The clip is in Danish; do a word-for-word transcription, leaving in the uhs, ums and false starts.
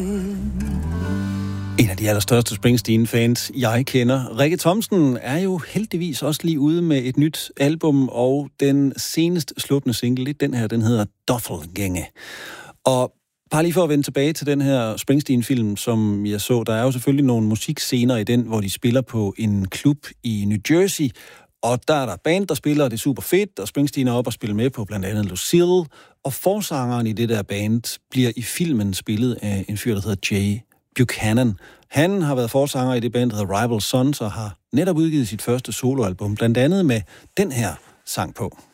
En af de allerstørste Springsteen-fans, jeg kender. Rikke Thomsen er jo heldigvis også lige ude med et nyt album, og den senest sluttende single, den her, den hedder Doppelgänge. Og bare lige for at vende tilbage til den her Springsteen-film, som jeg så, der er jo selvfølgelig nogle musikscener i den, hvor de spiller på en klub i New Jersey, og der er der band, der spiller, og det er super fedt, og Springsteen er oppe og spiller med på blandt andet Lucille, og forsangeren i det der band bliver i filmen spillet af en fyr, der hedder Jay Buchanan. Han har været forsanger i det band, der hedder Rival Sons, og har netop udgivet sit første soloalbum, blandt andet med den her sang på.